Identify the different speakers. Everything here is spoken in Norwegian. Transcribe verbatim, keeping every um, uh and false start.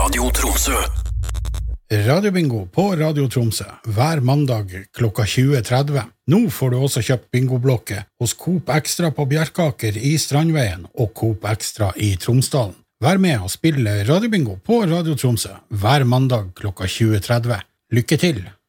Speaker 1: Radio Tromsø.
Speaker 2: Radiobingo på Radio Tromsø hver mandag klokka tjue tretti. Nå får du også kjøpt bingoblokke hos Coop Extra på Bjerkaker i Strandveien og Coop Extra i Tromsdalen. Vær med og spille Radiobingo på Radio Tromsø hver mandag klokka tjue tretti. Lykke til!